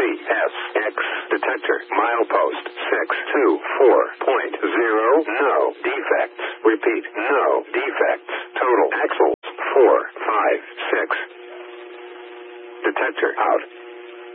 CSX detector. Milepost 624.0. No defects. Repeat, no defects. Total axles 4, 5, 6. Detector out.